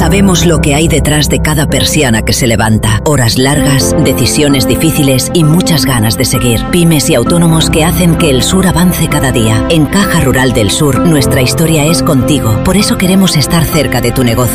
Sabemos lo que hay detrás de cada persiana que se levanta. Horas largas, decisiones difíciles y muchas ganas de seguir. Pymes y autónomos que hacen que el sur avance cada día. En Caja Rural del Sur, nuestra historia es contigo. Por eso queremos estar cerca de tu negocio.